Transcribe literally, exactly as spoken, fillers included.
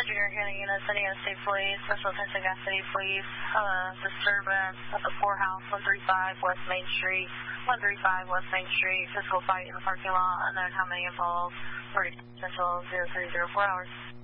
Junior County Unit, San Diego State Police, Special Attention Gas City Police, uh, disturbance at the poorhouse, one thirty-five West Main Street, one thirty-five West Main Street, physical fight in the parking lot, unknown how many involved, potential zero three zero four hours.